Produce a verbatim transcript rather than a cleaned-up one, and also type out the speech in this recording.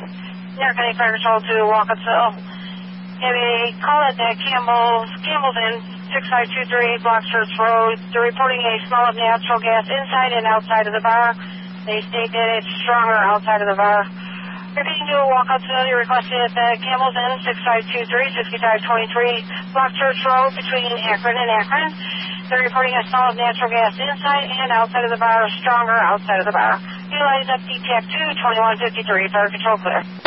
County Fire Control to Walkersville. Have a call at the Campbell's, Campbell's Inn, six five two three Block Church Road. They're reporting a smell of natural gas inside and outside of the bar. They state that it's stronger outside of the bar. Repeating to Walkersville, you're requested at the Campbell's Inn, six five two three six five two three Block Church Road between Akron and Akron. They're reporting a smell of natural gas inside and outside of the bar, stronger outside of the bar. Utilize F D T A C two twenty-one fifty-three, Fire Control clear.